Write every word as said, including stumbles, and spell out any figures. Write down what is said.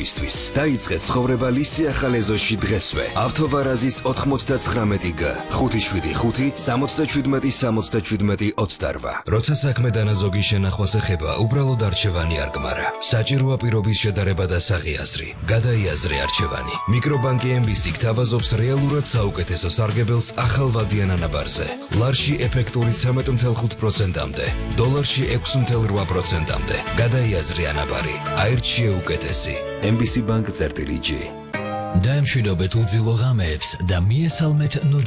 მოგებისთვის. დაიწყეთ ცხოვრება ლისიახალ ეზოში დღესვე. ავთოვარაზის ოთხმოცდათხრამეტი გ, ხუთი შვიდი ხუთი, სამოცდაშვიდმეტი სამოცდაშვიდმეტი ოცდაოთხ. როცა საქმე დანაზოგი შენახვას ეხება, უბრალოდ არჩევანი არ გმარა. საჭიროა პირობის შედარება და საღიაზრი. გადაიაზრე არჩევანი. მიკრობანკი ემ ბი სი გთავაზობს რეალურად საუკეთესო სარგებელს ახალვადიან ანაბარზე. ლარში ეფექტური ცხრამეტ ათეული ხუთი პროცენტამდე, დოლარში ექვსი ათეული რვა პროცენტამდე. გადაიაზრე ანაბარი. აირჩიე უკეთესი. ემ ბი სი ბანკ წერტილი ჯი. დაემშვიდობეთ უძილო ღამეებს და მიესალმეთ